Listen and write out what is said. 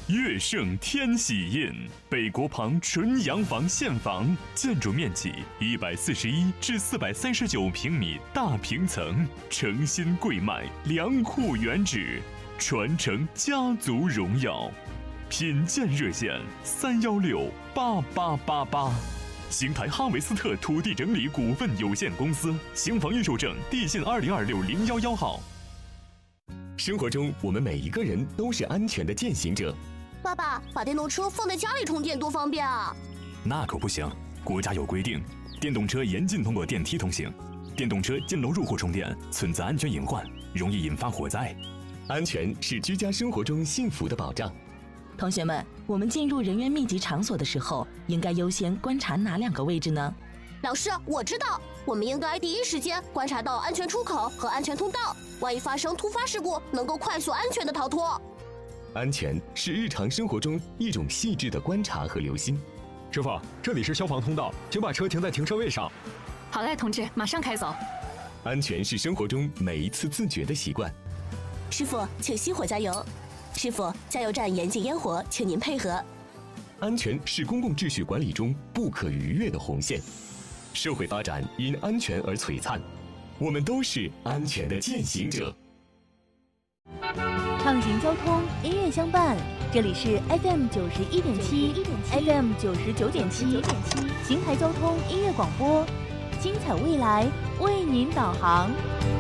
悦盛天喜印，北国旁纯洋房现房，建筑面积141至439平米大平层，诚心贵卖，良库原址，传承家族荣耀。品鉴热线3168888。邢台哈维斯特土地整理股份有限公司，邢房预售证地信20260111号。 生活中，我们每一个人都是安全的践行者。 爸爸，把电动车放在家里充电多方便啊！ 那可不行，国家有规定，电动车严禁通过电梯通行，电动车进楼入户充电存在安全隐患，容易引发火灾。 安全是居家生活中幸福的保障。 同学们，我们进入人员密集场所的时候，应该优先观察哪2个位置呢？ 老师，我知道，我们应该第一时间观察到安全出口和安全通道，万一发生突发事故，能够快速安全的逃脱。 安全是日常生活中一种细致的观察和留心。 师傅，这里是消防通道，请把车停在停车位上。 好嘞，同志，马上开走。 安全是生活中每一次自觉的习惯。 师傅，请熄火加油。师傅，加油站严禁烟火，请您配合。 安全是公共秩序管理中不可逾越的红线。社会发展因安全而璀璨，我们都是安全的践行者。 畅行交通，音乐相伴，这里是 FM 91.7 FM 99.7邢台交通音乐广播，精彩未来为您导航。